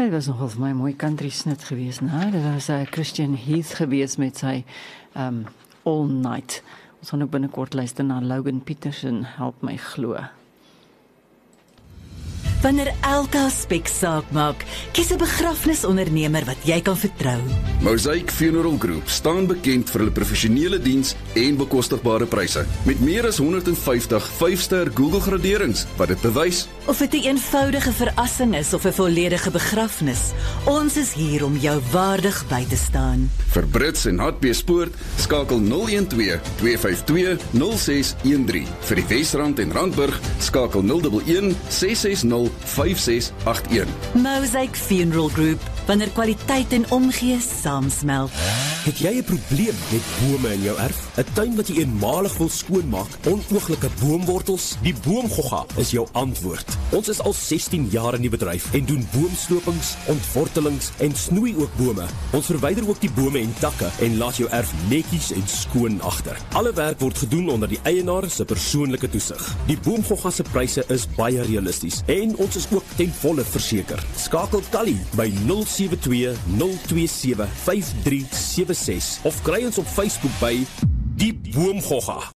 Dit was nogal vir my 'n mooi country snit geweest, né? Dit was Christian Heath geweest met sy All Night. Ons gaan ook binnekort luister na Logan Peterson, Help My Glo. Wanneer elke aspek saak maak, kies 'n begrafnisondernemer wat jy kan vertrou. Mosaic Funeral Group staan bekend vir hulle professionele diens en bekostigbare pryse. Met meer as 150 5-ster Google graderings wat dit bewys. Of dit 'n eenvoudige verrassing is of 'n volledige begrafnis, ons is hier om jou waardig by te staan. Vir Brits en Hartbeespoort skakel 012 252 0613. Vir die Wesrand en Randburg skakel 011 660 5681. Mosaic Funeral Group, wanneer kwaliteit en omgee saamsmelt. Het jy 'n probleem met bome in jou erf? 'n Tuin wat jy eenmalig wil skoonmaak, onooglike boomwortels? Die Boomgogga is jou antwoord. Ons is al 16 jaar in die bedryf en doen boomslopings, ontwortelings en snoei ook bome. Ons verwyder ook die bome en takke en laat jou erf netjies en skoon agter. Alle werk word gedoen onder die eienaar se persoonlike toesig. Die Boomgogga se pryse is baie realisties en ons is ook ten volle verseker. Skakel Tally by 072 027 5376 of kry ons op Facebook by Die Boomgogga.